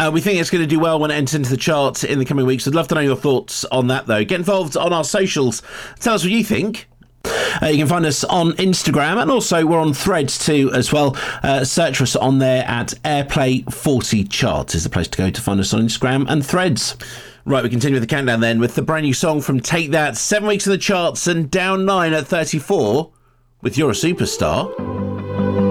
We think it's going to do well when it enters into the charts in the coming weeks. I'd love to know your thoughts on that, though. Get involved on our socials. Tell us what you think. You can find us on Instagram, and also we're on Threads too as well. Search for us on there at Airplay 40 Charts is the place to go to find us on Instagram and Threads. Right, we continue with the countdown then with the brand new song from Take That. 7 weeks in the charts and down 9 at 34 with You're a Superstar.